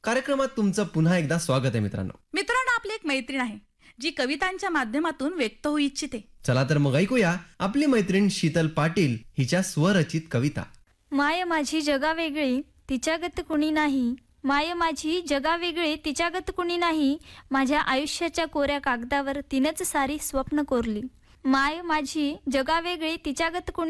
कार्यक्रमात तुमचं पुन्हा एकदा स्वागत आहे मित्रांनो. आपली एक मैत्रीण आहे जी कवितांच्या माध्यमातून व्यक्त होऊ इच्छिते. चला तर मग ऐकूया आपली मैत्रीण शीतल पाटील हिच्या स्वरचित कविता. माय माझी जगा वेगळी तिच्यागत कुणी नाही, माय माझी जगा वेगळी तिच्यागत कुणी नाही, माझ्या आयुष्याच्या कोऱ्या कागदावर तिनंच सारी स्वप्न कोरली. माय माझी जगा वेगळी तिच्यागत कुणी